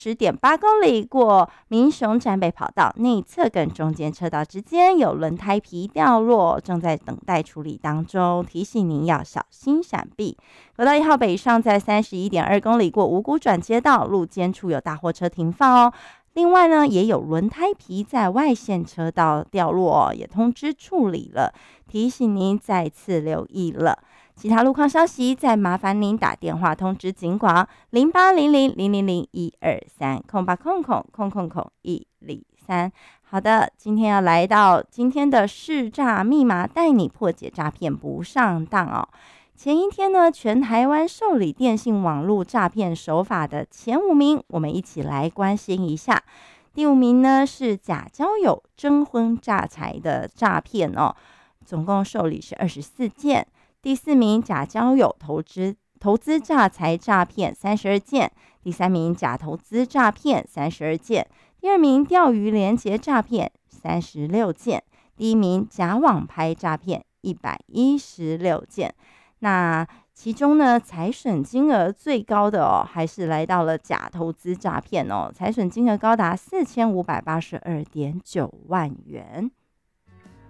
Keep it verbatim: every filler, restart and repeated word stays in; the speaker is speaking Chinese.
十点八公里过民雄站北跑道内侧跟中间车道之间有轮胎皮掉落，正在等待处理当中，提醒您要小心闪避。国道一号北上在三十一点二公里过五股转接道，路肩处有大货车停放哦。另外呢，也有轮胎皮在外线车道掉落、哦，也通知处理了，提醒您再次留意了。其他路况消息，再麻烦您打电话通知警广零八零零零零零一二三空八空空空空空一零三。好的，今天要来到今天的试诈密码，带你破解诈骗不上当哦。前一天呢，全台湾受理电信网络诈骗手法的前五名，我们一起来关心一下。第五名呢是假交友、征婚诈财的诈骗哦，总共受理是二十四件。第四名假交友投资投资诈财诈骗三十二件，第三名假投资诈骗三十二件，第二名钓鱼连结诈骗三十六件，第一名假网拍诈骗一百一十六件。那其中呢，财损金额最高的哦，还是来到了假投资诈骗哦，财损金额高达四千五百八十二点九万元。